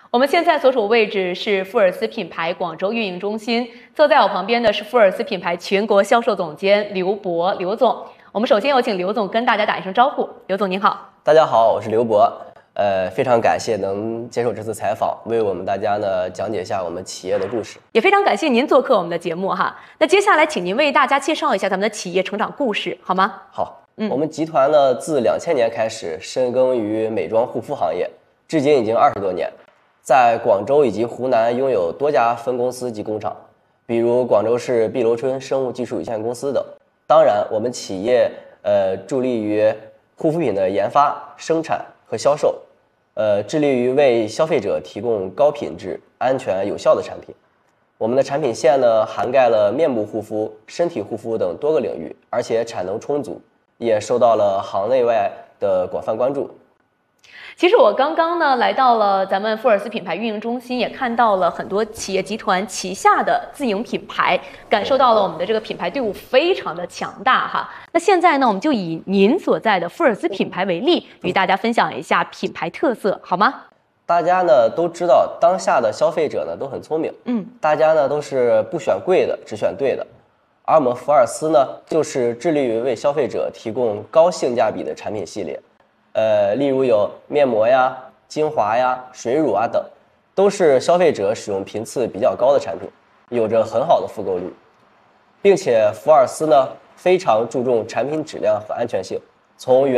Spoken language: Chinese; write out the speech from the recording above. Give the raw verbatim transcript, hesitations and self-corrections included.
我们现在所处位置是富尔斯品牌广州运营中心，坐在我旁边的是富尔斯品牌全国销售总监刘博，刘总。我们首先有请刘总跟大家打一声招呼。刘总您好。 大家好，我是刘博。呃，非常感谢能接受这次采访，为我们大家呢讲解一下我们企业的故事。 也非常感谢您做客我们的节目哈。那接下来请您为大家介绍一下咱们的企业成长故事，好吗？ 好，嗯，我们集团呢自两千年开始深耕于美妆护肤行业，至今已经二十多年，在广州以及湖南拥有多家分公司及工厂，比如广州市碧螺春生物技术有限公司等。当然，我们企业呃助力于护肤品的研发、生产和销售。呃，致力于为消费者提供高品质、安全、有效的产品。我们的产品线呢，涵盖了面部护肤、身体护肤等多个领域，而且产能充足，也受到了行内外的广泛关注。 其实我刚刚呢来到了咱们富尔斯品牌运营中心，也看到了很多企业集团旗下的自营品牌，感受到了我们的这个品牌队伍非常的强大哈。那现在呢，我们就以您所在的富尔斯品牌为例，与大家分享一下品牌特色，好吗？ 大家呢都知道，当下的消费者呢都很聪明，嗯，大家呢都是不选贵的，只选对的。而我们福尔斯呢，就是致力于为消费者提供高性价比的产品系列。呃，例如有面膜呀、精华呀、水乳啊等，都是消费者使用频次比较高的产品，有着很好的复购率，并且福尔斯呢非常注重产品质量和安全性，从原